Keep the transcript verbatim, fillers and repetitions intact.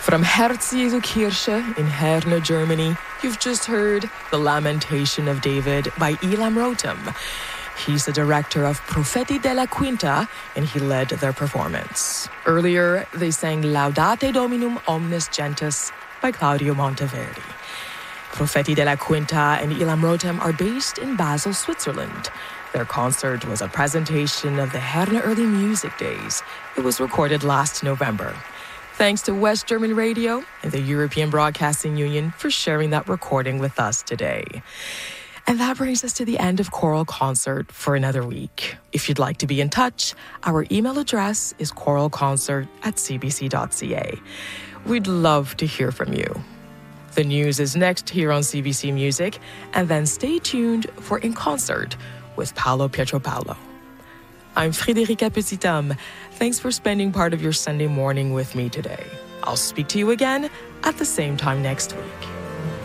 From Herzogkirche in Herne, Germany, you've just heard The Lamentation of David by Elam Rotem. He's the director of Profeti della Quinta, and he led their performance. Earlier, they sang Laudate Dominum Omnes Gentes by Claudio Monteverdi. Profeti della Quinta and Elam Rotem are based in Basel, Switzerland. Their concert was a presentation of the Herne Early Music Days. It was recorded last November. Thanks to West German Radio and the European Broadcasting Union for sharing that recording with us today. And that brings us to the end of Choral Concert for another week. If you'd like to be in touch, our email address is choralconcert at c b c dot c a. We'd love to hear from you. The news is next here on C B C Music, and then stay tuned for In Concert with Paolo Pietropalo. I'm Frédérica Petit-Homme. Thanks for spending part of your Sunday morning with me today. I'll speak to you again at the same time next week.